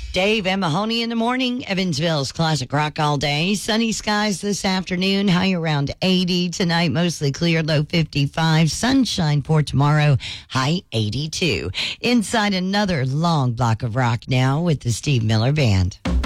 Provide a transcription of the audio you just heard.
Dave and Mahoney in the morning. Evansville's classic rock all day. Sunny skies this afternoon. High around 80. Tonight, mostly clear, low 55. Sunshine for tomorrow, high 82. Inside another long block of rock now with the Steve Miller Band.